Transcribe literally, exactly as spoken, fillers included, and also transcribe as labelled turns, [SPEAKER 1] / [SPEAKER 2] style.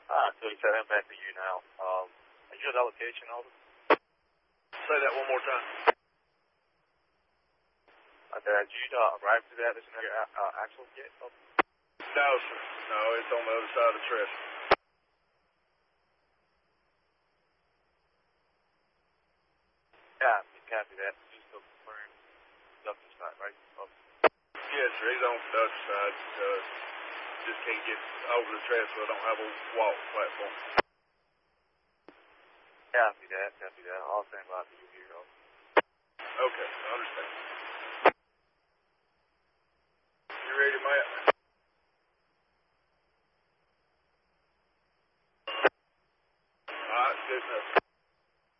[SPEAKER 1] Ah, so he said I'm back to you now. Um, are you at that location, over?
[SPEAKER 2] Say that one more time.
[SPEAKER 1] Okay, did you uh, arrive to that? There's another uh, actual yet? Oh.
[SPEAKER 2] No, sir. No, it's on the other side of the trestle.
[SPEAKER 1] Yeah, you copy that. Just still confirm production side, right? Oh.
[SPEAKER 2] Yes, sir. He's on production side. Uh, just can't get over the trestle. I don't have a walk platform.
[SPEAKER 1] Copy that, copy that. I'll stand by for you here, though.